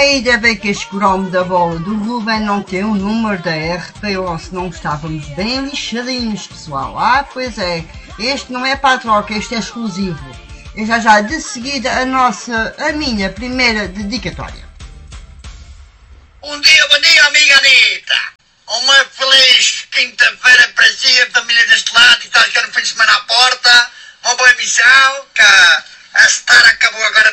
Ainda bem que este cromo da bola do Ruben não tem o número da RP, ou senão estávamos bem lixadinhos, pessoal. Ah, pois é, este não é para a troca, este é exclusivo. E já de seguida a minha primeira dedicatória. Bom dia, amiga Anitta. Uma feliz quinta-feira para si, a família deste lado, e está a ficar um fim de semana à porta. Uma boa emissão, que a Star acabou agora.